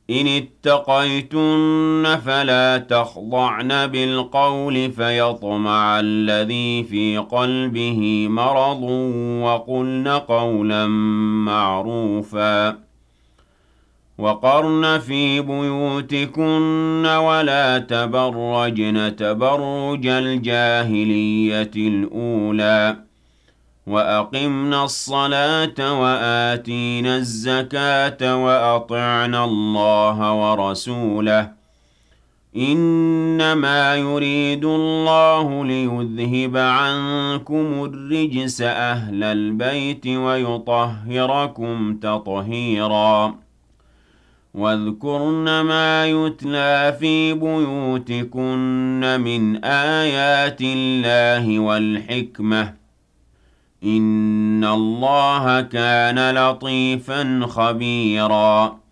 إن اتقيتن فلا تخضعن بالقول فيطمع الذي في قلبه مرض وقلن قولا معروفا وقرن في بيوتكن ولا تبرجن تبرج الجاهلية الأولى وأقمنا الصلاة وآتينا الزكاة وأطعنا الله ورسوله إنما يريد الله ليذهب عنكم الرجس أهل البيت ويطهركم تطهيرا واذكرن ما يتلى في بيوتكن من آيات الله والحكمة إن الله كان لطيفا خبيرا